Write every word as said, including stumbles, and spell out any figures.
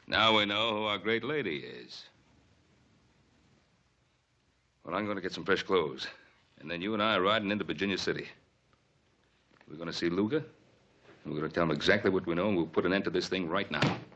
Now we know who our great lady is. Well, I'm going to get some fresh clothes. And then you and I are riding into Virginia City. We're going to see Luger. And we're going to tell him exactly what we know, and we'll put an end to this thing right now.